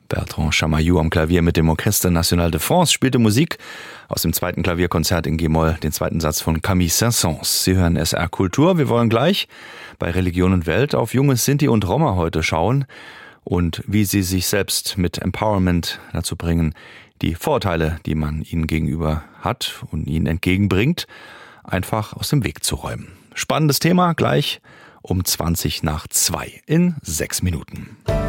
Bertrand Chamayou am Klavier mit dem Orchestre National de France spielte Musik aus dem zweiten Klavierkonzert in G-Moll, den zweiten Satz von Camille Saint-Saëns. Sie hören SR Kultur. Wir wollen gleich bei Religion und Welt auf junge Sinti und Roma heute schauen und wie sie sich selbst mit Empowerment dazu bringen, die Vorurteile, die man ihnen gegenüber hat und ihnen entgegenbringt, einfach aus dem Weg zu räumen. Spannendes Thema, gleich um 2 in 6 Minuten.